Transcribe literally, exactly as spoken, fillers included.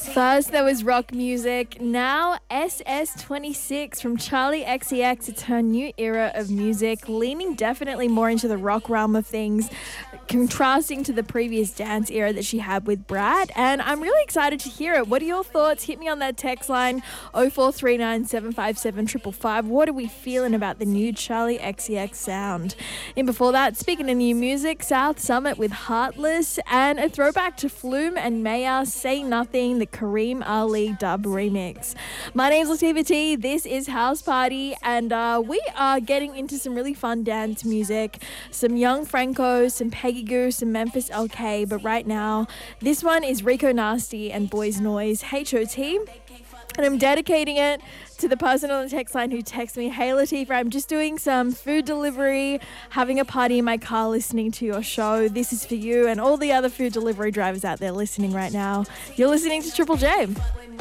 First, there was rock music. Now, S S twenty-six from Charlie X C X. It's her new era of music, leaning definitely more into the rock realm of things, contrasting to the previous dance era that she had with Brad. And I'm really excited to hear it. What are your thoughts? Hit me on that text line oh four three nine, seven five seven, five five five. What are we feeling about the new Charlie X C X sound? And before that, speaking of new music, South Summit with Heartless, and a throwback to Flume and Maya, Say Nothing, the Kareem Ali dub remix. My name's Latifah T. This is House Party, and uh, we are getting into some really fun dance music, some Young Franco, some Peggy Goo, some Memphis L K, but right now, this one is Rico Nasty and Boys Noise, H O T, and I'm dedicating it to the person on the text line who texts me, "Hey Latifah, I'm just doing some food delivery, having a party in my car listening to your show. This is for you and all the other food delivery drivers out there listening right now. You're listening to Triple J."